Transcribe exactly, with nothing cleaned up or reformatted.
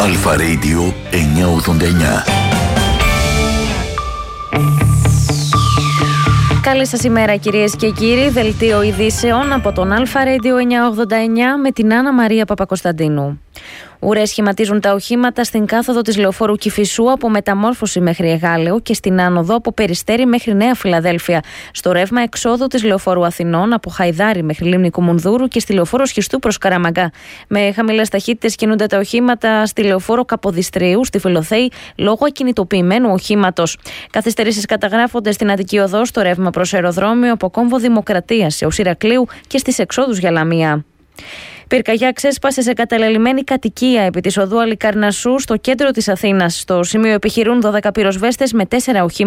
Αλφα Radio εννιακόσια ογδόντα εννιά. Καλή σας ημέρα κυρίες και κύριοι, δελτίο ειδήσεων από τον Αλφα Radio εννιακόσια ογδόντα εννιά με την Άννα Μαρία Παπακοσταντίνου. Ουρές σχηματίζουν τα οχήματα στην κάθοδο της λεωφόρου Κηφισού από Μεταμόρφωση μέχρι Εγάλεο και στην άνοδο από Περιστέρι μέχρι Νέα Φιλαδέλφια. Στο ρεύμα εξόδου της λεωφόρου Αθηνών από Χαϊδάρι μέχρι Λίμνη Κουμουνδούρου και στη λεωφόρο Σχιστού προς Καραμαγκά. Με χαμηλές ταχύτητες κινούνται τα οχήματα στη λεωφόρο Καποδιστρίου, στη Φιλοθέη, λόγω ακινητοποιημένου οχήματος. Καθυστερήσεις καταγράφονται στην Αττική Οδό, στο ρεύμα προς αεροδρόμιο από Κόμβο Δημοκρατίας έως Ηρακλείου και στις εξόδους για Λαμία. Πυρκαγιά ξέσπασε σε καταλελειμμένη κατοικία επί της οδού Αλικαρνασσού στο κέντρο της Αθήνας. Στο σημείο επιχειρούν δώδεκα πυροσβέστες με τέσσερα οχήματα.